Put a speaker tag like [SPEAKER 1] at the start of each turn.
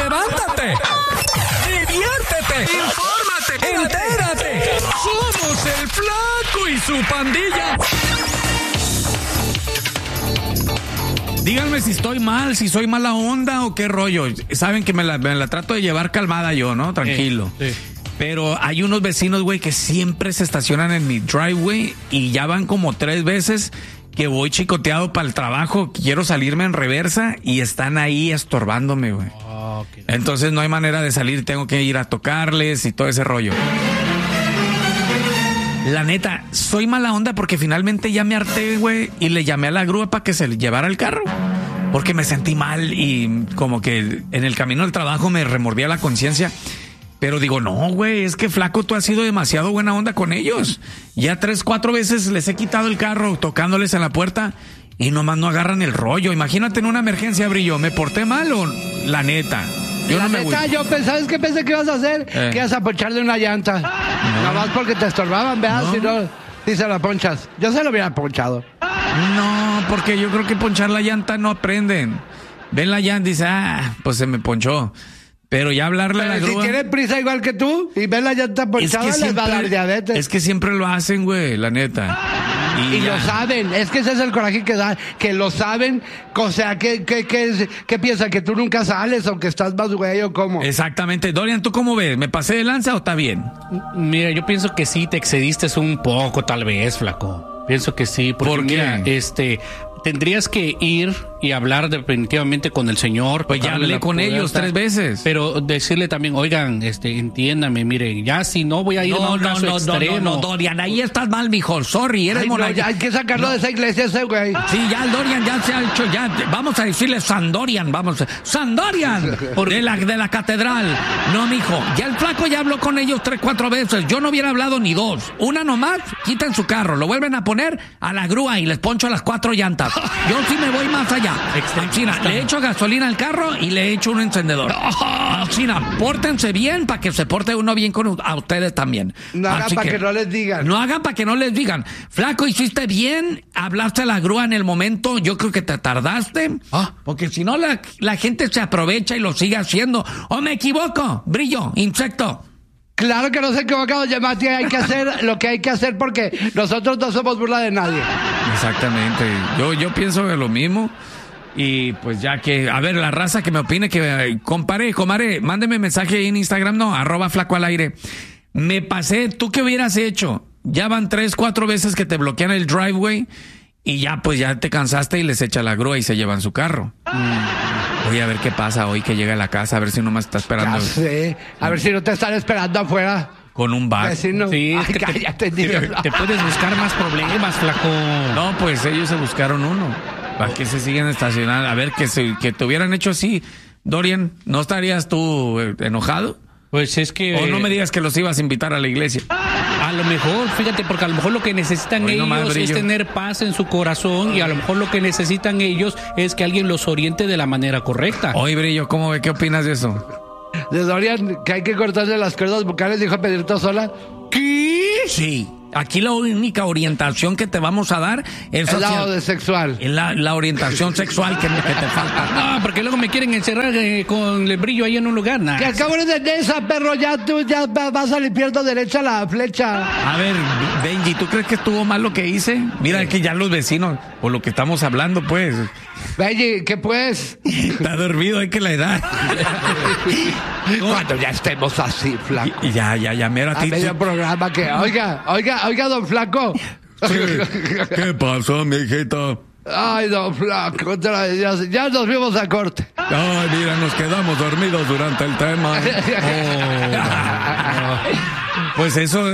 [SPEAKER 1] levántate, diviértete, infórmate, entérate. Somos el Flaco y su pandilla. Díganme si estoy mal, si soy mala onda o qué rollo. Saben que me la trato de llevar calmada yo, ¿no? Tranquilo. Sí. Pero hay unos vecinos, güey, que siempre se estacionan en mi driveway y ya van como 3 veces que voy chicoteado para el trabajo, quiero salirme en reversa y están ahí estorbándome, güey. Okay. Entonces no hay manera de salir, tengo que ir a tocarles y todo ese rollo. La neta, soy mala onda porque finalmente ya me harté, güey, y le llamé a la grúa para que se llevara el carro. Porque me sentí mal y como que en el camino al trabajo me remordía la conciencia. Pero digo, no, güey, es que Flaco, tú has sido demasiado buena onda con ellos. Ya 3-4 veces les he quitado el carro tocándoles en la puerta y nomás no agarran el rollo. Imagínate en una emergencia, Brillo, ¿me porté mal o la neta? Yo
[SPEAKER 2] la
[SPEAKER 1] no me
[SPEAKER 2] neta, ¿sabes qué pensé que ibas a hacer? Que ibas a poncharle una llanta. Nada más porque te estorbaban, veas, si no, si se la ponchas. Yo se lo hubiera ponchado.
[SPEAKER 1] No, porque yo creo que ponchar la llanta no aprenden. Ven la llanta y dice, pues se me ponchó. Pero ya hablarle a la grúa.
[SPEAKER 2] Si tienen prisa igual que tú y ven la llanta ponchada, es que les va a dar diabetes.
[SPEAKER 1] Es que siempre lo hacen, güey, la neta.
[SPEAKER 2] Y lo saben, es que ese es el coraje que da, que lo saben, o sea, ¿qué piensan? ¿Que tú nunca sales o que estás más güey o cómo?
[SPEAKER 1] Exactamente. Dorian, ¿tú cómo ves? ¿Me pasé de lanza o está bien?
[SPEAKER 3] Mira, yo pienso que sí, te excediste un poco, tal vez, Flaco. Pienso que sí, porque
[SPEAKER 1] ¿por qué?
[SPEAKER 3] Mira, tendrías que ir y hablar definitivamente con el señor.
[SPEAKER 1] Pues ya hablé con ellos 3 veces.
[SPEAKER 3] Pero decirle también, oigan, entiéndame, miren, ya si no voy a ir a un caso extremo.
[SPEAKER 1] No, Dorian, ahí estás mal, mijo. Sorry, eres
[SPEAKER 2] ya hay que sacarlo de esa iglesia ese güey.
[SPEAKER 1] Sí, ya el Dorian ya se ha hecho, ya, vamos a decirle Sandorian, Sandorian, de la catedral. No, mijo, ya el Flaco ya habló con ellos 3-4 veces. Yo no hubiera hablado ni 2. Una nomás, quitan su carro, lo vuelven a poner a la grúa y les poncho las 4 llantas. Yo sí me voy más allá. China, le echo gasolina al carro y le echo un encendedor. China, pórtense bien para que se porte uno bien a ustedes también.
[SPEAKER 2] No hagan para que no les digan.
[SPEAKER 1] No hagan para que no les digan. Flaco, hiciste bien, hablaste a la grúa en el momento, yo creo que te tardaste. Porque si no la gente se aprovecha y lo sigue haciendo. ¿O me equivoco? Brillo, insecto.
[SPEAKER 2] Claro que no se ha equivocado, Yamati, hay que hacer lo que hay que hacer porque nosotros no somos burla de nadie.
[SPEAKER 1] Exactamente, yo pienso de lo mismo y pues ya que, a ver, la raza que me opine, que comare, mándeme mensaje ahí en Instagram, @Flaco al aire. Me pasé, ¿tú qué hubieras hecho? Ya van 3-4 veces que te bloquean el driveway y ya pues ya te cansaste y les echa la grúa y se llevan su carro. Voy a ver qué pasa hoy que llega a la casa, a ver si no me está esperando.
[SPEAKER 2] Ya sé, a ver si no te están esperando afuera.
[SPEAKER 1] Con un bat.
[SPEAKER 2] Vecino.
[SPEAKER 3] Sí, es que
[SPEAKER 2] cállate,
[SPEAKER 3] te puedes buscar más problemas, Flaco.
[SPEAKER 1] No, pues ellos se buscaron uno. ¿Para qué se siguen estacionando? A ver, que te hubieran hecho así. Dorian, ¿no estarías tú enojado?
[SPEAKER 3] Pues es que...
[SPEAKER 1] O no me digas que los ibas a invitar a la iglesia.
[SPEAKER 3] A lo mejor, fíjate, porque a lo mejor lo que necesitan ellos es tener paz en su corazón y a lo mejor lo que necesitan ellos es que alguien los oriente de la manera correcta.
[SPEAKER 1] Oye, Brillo, ¿cómo ve? ¿Qué opinas de eso?
[SPEAKER 2] De Dorian, que hay que cortarle las cuerdas vocales, dijo Pedrito Sola.
[SPEAKER 1] ¿Qué? Sí. Aquí la única orientación que te vamos a dar es
[SPEAKER 2] el lado de sexual.
[SPEAKER 1] La orientación sexual que te falta.
[SPEAKER 3] No, porque luego me quieren encerrar con el Brillo ahí en un lugar.
[SPEAKER 2] Que acabas de esa, perro, tú ya vas a limpiar derecha la flecha.
[SPEAKER 1] A ver, Benji, ¿tú crees que estuvo mal lo que hice? Mira que ya los vecinos, por lo que estamos hablando, pues.
[SPEAKER 2] Benji, ¿qué pues?
[SPEAKER 1] Está dormido, hay que la edad.
[SPEAKER 2] Cuando ya estemos así, Flaco.
[SPEAKER 1] Ya, mira.
[SPEAKER 2] A medio programa que, oiga, don Flaco.
[SPEAKER 1] ¿Qué pasó, mijito?
[SPEAKER 2] Ay, don Flaco, ya nos fuimos a corte.
[SPEAKER 1] Ay, mira, nos quedamos dormidos durante el tema. Pues eso